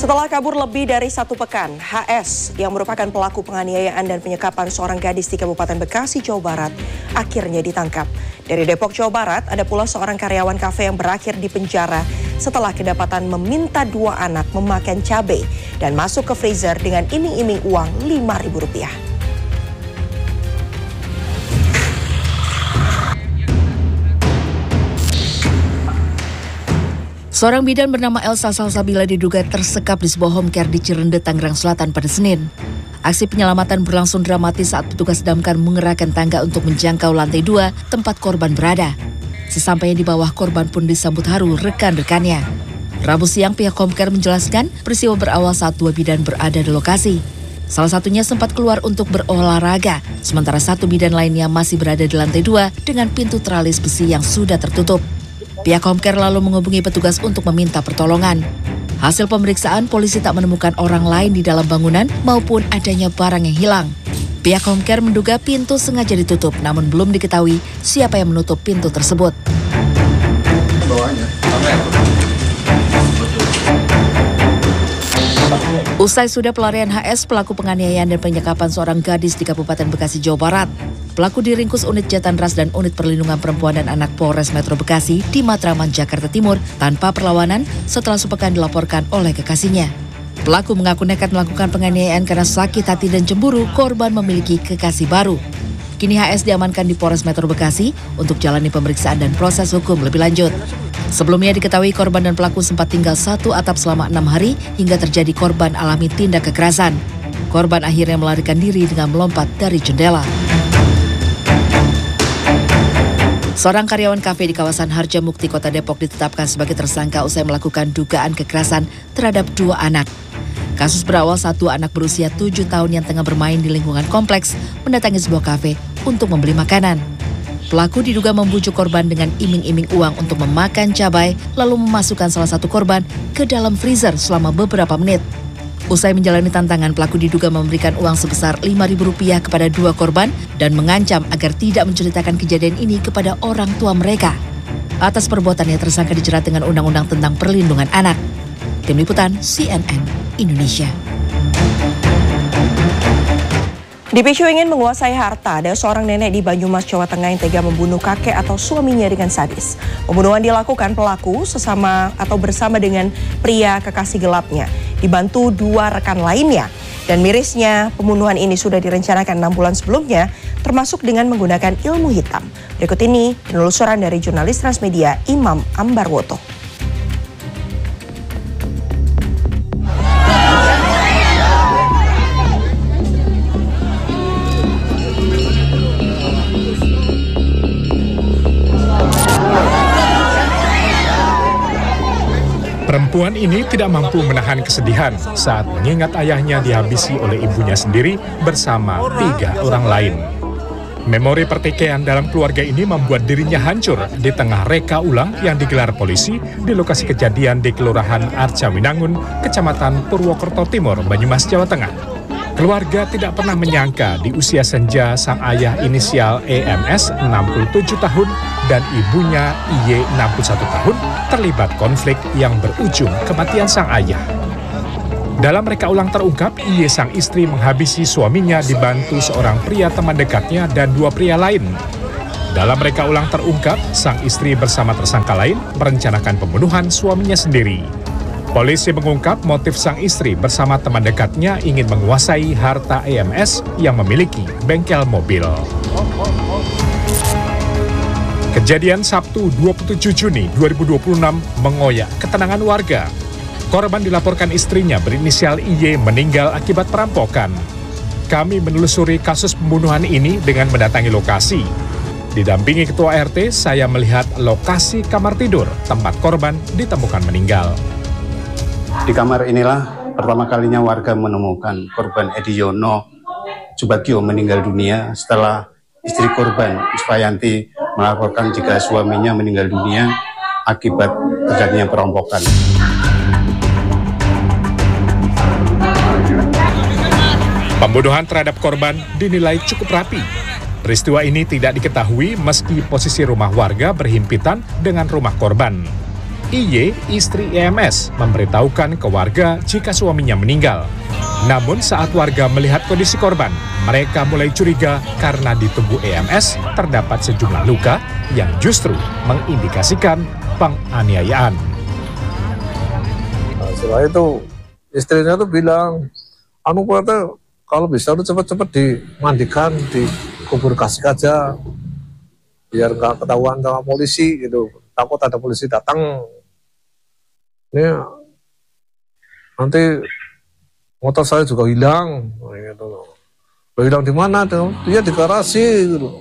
Setelah kabur lebih dari 1 pekan, HS yang merupakan pelaku penganiayaan dan penyekapan seorang gadis di Kabupaten Bekasi, Jawa Barat akhirnya ditangkap. Dari Depok, Jawa Barat, ada pula seorang karyawan kafe yang berakhir di penjara setelah kedapatan meminta 2 anak memakan cabai dan masuk ke freezer dengan iming-iming uang Rp5.000. Seorang bidan bernama Elsa Salsabila diduga tersekap di sebuah home care di Cirende, Tangerang Selatan pada Senin. Aksi penyelamatan berlangsung dramatis saat petugas damkar mengerahkan tangga untuk menjangkau lantai 2 tempat korban berada. Sesampainya di bawah, korban pun disambut haru rekan-rekannya. Rabu siang pihak home care menjelaskan peristiwa berawal saat 2 bidan berada di lokasi. Salah satunya sempat keluar untuk berolahraga, sementara 1 bidan lainnya masih berada di lantai 2 dengan pintu teralis besi yang sudah tertutup. Pihak home care lalu menghubungi petugas untuk meminta pertolongan. Hasil pemeriksaan, polisi tak menemukan orang lain di dalam bangunan maupun adanya barang yang hilang. Pihak home care menduga pintu sengaja ditutup, namun belum diketahui siapa yang menutup pintu tersebut. Usai sudah pelarian HS, pelaku penganiayaan dan penyekapan seorang gadis di Kabupaten Bekasi, Jawa Barat. Pelaku diringkus unit Jatan Ras dan unit perlindungan perempuan dan anak Polres Metro Bekasi di Matraman, Jakarta Timur tanpa perlawanan setelah sepekan dilaporkan oleh kekasihnya. Pelaku mengaku nekat melakukan penganiayaan karena sakit hati dan cemburu korban memiliki kekasih baru. Kini HS diamankan di Polres Metro Bekasi untuk jalani pemeriksaan dan proses hukum lebih lanjut. Sebelumnya diketahui korban dan pelaku sempat tinggal satu atap selama 6 hari hingga terjadi korban alami tindak kekerasan. Korban akhirnya melarikan diri dengan melompat dari jendela. Seorang karyawan kafe di kawasan Harjamukti, Kota Depok ditetapkan sebagai tersangka usai melakukan dugaan kekerasan terhadap 2 anak. Kasus berawal saat 2 anak berusia 7 tahun yang tengah bermain di lingkungan kompleks mendatangi sebuah kafe untuk membeli makanan. Pelaku diduga membujuk korban dengan iming-iming uang untuk memakan cabai, lalu memasukkan salah satu korban ke dalam freezer selama beberapa menit. Usai menjalani tantangan, pelaku diduga memberikan uang sebesar Rp5.000 kepada 2 korban dan mengancam agar tidak menceritakan kejadian ini kepada orang tua mereka. Atas perbuatannya, tersangka dijerat dengan Undang-Undang tentang Perlindungan Anak. Tim Liputan CNN Indonesia. Dipicu ingin menguasai harta, ada seorang nenek di Banyumas, Jawa Tengah yang tega membunuh kakek atau suaminya dengan sadis. Pembunuhan dilakukan pelaku bersama dengan pria kekasih gelapnya, dibantu 2 rekan lainnya. Dan mirisnya, pembunuhan ini sudah direncanakan 6 bulan sebelumnya, termasuk dengan menggunakan ilmu hitam. Berikut ini penelusuran dari jurnalis Transmedia Imam Ambarwoto. Perempuan ini tidak mampu menahan kesedihan saat mengingat ayahnya dihabisi oleh ibunya sendiri bersama 3 orang lain. Memori pertikaian dalam keluarga ini membuat dirinya hancur di tengah reka ulang yang digelar polisi di lokasi kejadian di Kelurahan Arcawinangun, Kecamatan Purwokerto Timur, Banyumas, Jawa Tengah. Keluarga tidak pernah menyangka di usia senja sang ayah inisial EMS 67 tahun dan ibunya IY 61 tahun terlibat konflik yang berujung kematian sang ayah. Dalam reka ulang terungkap, IY sang istri menghabisi suaminya dibantu seorang pria teman dekatnya dan 2 pria lain. Dalam reka ulang terungkap, sang istri bersama tersangka lain merencanakan pembunuhan suaminya sendiri. Polisi mengungkap motif sang istri bersama teman dekatnya ingin menguasai harta EMS yang memiliki bengkel mobil. Kejadian Sabtu 27 Juni 2026 mengoyak ketenangan warga. Korban dilaporkan istrinya berinisial IY meninggal akibat perampokan. Kami menelusuri kasus pembunuhan ini dengan mendatangi lokasi. Didampingi Ketua RT, saya melihat lokasi kamar tidur tempat korban ditemukan meninggal. Di kamar inilah pertama kalinya warga menemukan korban Edi Yono Subagio meninggal dunia setelah istri korban Ispayanti melaporkan jika suaminya meninggal dunia akibat terjadinya perampokan. Pembunuhan terhadap korban dinilai cukup rapi. Peristiwa ini tidak diketahui meski posisi rumah warga berhimpitan dengan rumah korban. IY, istri EMS, memberitahukan ke warga jika suaminya meninggal. Namun saat warga melihat kondisi korban, mereka mulai curiga karena di tubuh EMS terdapat sejumlah luka yang justru mengindikasikan penganiayaan. Nah, setelah itu istrinya tuh bilang, kata kalau bisa tuh cepat-cepat dimandikan, dikubur kasih aja, biar nggak ketahuan sama polisi gitu. Takut ada polisi datang. Ini nanti motor saya juga hilang, gitu loh. Hilang di mana? Dia di garasi, gitu.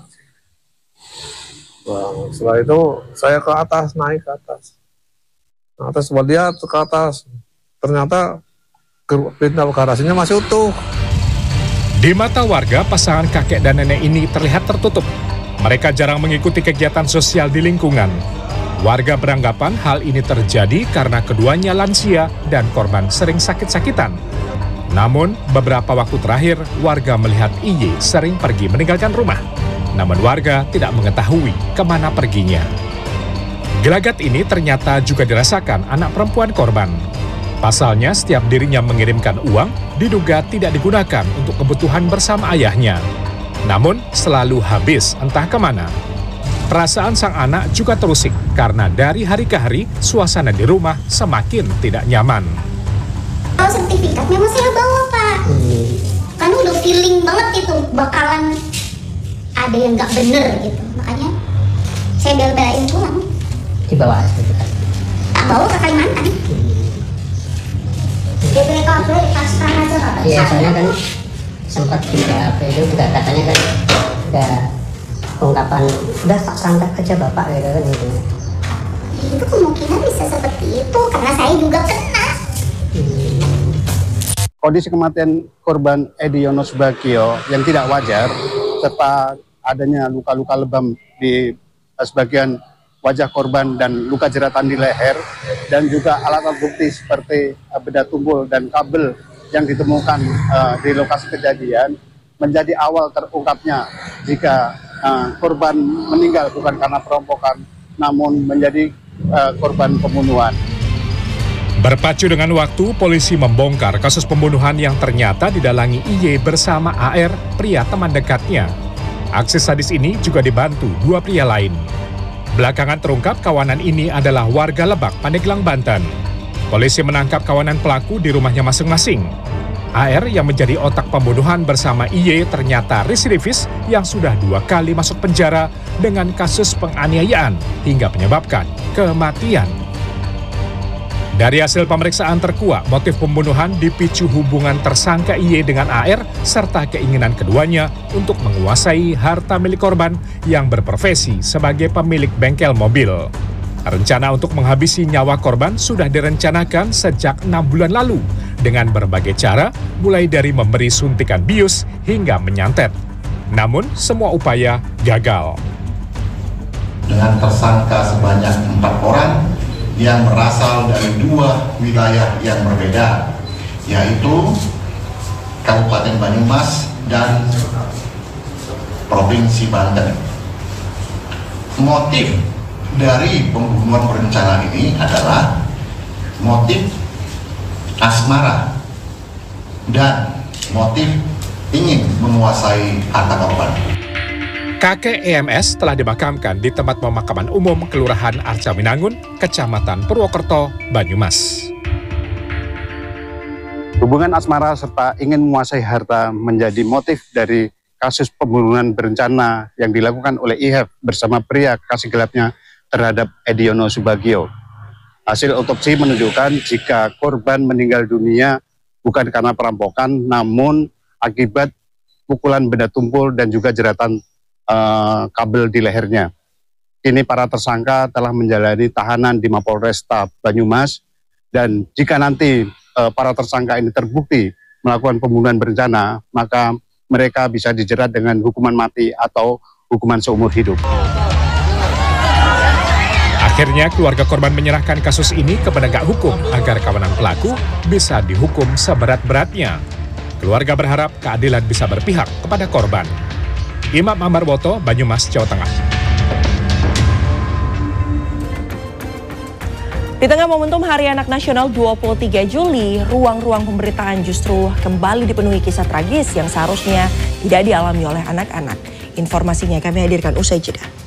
Nah, setelah itu saya ke atas, naik ke atas. Nah, atas lihat ke atas, ternyata pintu garasinya masih utuh. Di mata warga, pasangan kakek dan nenek ini terlihat tertutup. Mereka jarang mengikuti kegiatan sosial di lingkungan. Warga beranggapan hal ini terjadi karena keduanya lansia dan korban sering sakit-sakitan. Namun, beberapa waktu terakhir, warga melihat IY sering pergi meninggalkan rumah. Namun warga tidak mengetahui kemana perginya. Gelagat ini ternyata juga dirasakan anak perempuan korban. Pasalnya, setiap dirinya mengirimkan uang, diduga tidak digunakan untuk kebutuhan bersama ayahnya. Namun, selalu habis entah kemana. Perasaan sang anak juga terusik karena dari hari ke hari suasana di rumah semakin tidak nyaman. Kalau sertifikatnya masih bawa, Pak. Kan udah feeling banget gitu bakalan ada yang nggak bener gitu. Makanya saya bela-belain pulang. Dibawa sertifikat? Tak bawa ke Kalimantan. Dia bilang kabel pasrah aja, Pak. Iya, soalnya kan sempat juga itu juga katanya kan udah ungkapan udah tak angkat aja bapak gitu kan gitu. Itu kemungkinan bisa seperti itu karena saya juga kena. Kondisi kematian korban Edi Yono Subagio yang tidak wajar serta adanya luka-luka lebam di sebagian wajah korban dan luka jeratan di leher dan juga alat-alat bukti seperti benda tumpul dan kabel yang ditemukan di lokasi kejadian menjadi awal terungkapnya jika korban meninggal bukan karena perampokan namun menjadi korban pembunuhan. Berpacu dengan waktu, polisi membongkar kasus pembunuhan yang ternyata didalangi IY bersama AR, pria teman dekatnya. Aksi sadis ini juga dibantu dua pria lain. Belakangan terungkap kawanan ini adalah warga Lebak, Pandeglang, Banten. Polisi menangkap kawanan pelaku di rumahnya masing-masing. AR yang menjadi otak pembunuhan bersama IY ternyata residivis yang sudah 2 kali masuk penjara dengan kasus penganiayaan hingga menyebabkan kematian. Dari hasil pemeriksaan terkuak, motif pembunuhan dipicu hubungan tersangka IY dengan AR serta keinginan keduanya untuk menguasai harta milik korban yang berprofesi sebagai pemilik bengkel mobil. Rencana untuk menghabisi nyawa korban sudah direncanakan sejak 6 bulan lalu dengan berbagai cara, mulai dari memberi suntikan bius hingga menyantet. Namun, semua upaya gagal. Dengan tersangka sebanyak 4 orang yang berasal dari 2 wilayah yang berbeda, yaitu Kabupaten Banyumas dan Provinsi Banten. Motif dari pembunuhan berencana ini adalah motif asmara dan motif ingin menguasai harta korban. Kakek EMS telah dimakamkan di tempat pemakaman umum Kelurahan Arcawinangun, Kecamatan Purwokerto, Banyumas. Hubungan asmara serta ingin menguasai harta menjadi motif dari kasus pembunuhan berencana yang dilakukan oleh IHF bersama pria kasih gelapnya terhadap Edi Yono Subagio. Hasil otopsi menunjukkan jika korban meninggal dunia bukan karena perampokan, namun akibat pukulan benda tumpul dan juga jeratan kabel di lehernya. Kini para tersangka telah menjalani tahanan di Mapolresta Banyumas, dan jika nanti para tersangka ini terbukti melakukan pembunuhan berencana, maka mereka bisa dijerat dengan hukuman mati atau hukuman seumur hidup. Akhirnya keluarga korban menyerahkan kasus ini ke penegak hukum agar kawanan pelaku bisa dihukum seberat-beratnya. Keluarga berharap keadilan bisa berpihak kepada korban. Imam Amarwoto, Banyumas, Jawa Tengah. Di tengah momentum Hari Anak Nasional 23 Juli, ruang-ruang pemberitaan justru kembali dipenuhi kisah tragis yang seharusnya tidak dialami oleh anak-anak. Informasinya kami hadirkan usai jeda.